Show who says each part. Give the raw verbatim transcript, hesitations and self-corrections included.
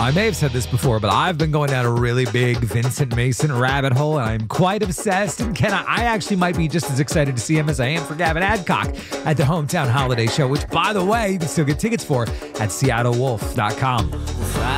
Speaker 1: I may have said this before, but I've been going down a really big Vincent Mason rabbit hole, and I'm quite obsessed. And Ken, I actually might be just as excited to see him as I am for Gavin Adcock at the Hometown Holiday Show, which, by the way, you can still get tickets for at seattle wolf dot com.